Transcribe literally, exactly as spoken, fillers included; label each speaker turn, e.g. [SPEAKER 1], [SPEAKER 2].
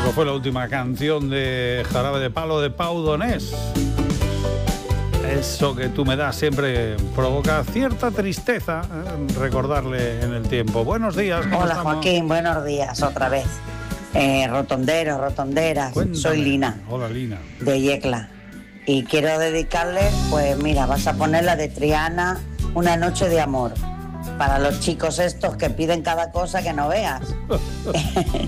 [SPEAKER 1] Eso fue la última canción de Jarabe de Palo de Pau Donés. Eso que tú me das siempre provoca cierta tristeza, ¿eh? Recordarle en el tiempo. Buenos días. ¿Cómo
[SPEAKER 2] Hola
[SPEAKER 1] estamos?
[SPEAKER 2] Joaquín, buenos días otra vez. Eh, rotonderos, rotonderas,
[SPEAKER 1] Cuéntame.
[SPEAKER 2] soy Lina,
[SPEAKER 1] Hola, Lina.
[SPEAKER 2] de Yecla. Y quiero dedicarle, pues mira, vas a poner la de Triana, Una noche de amor. Para los chicos estos que piden cada cosa que no veas.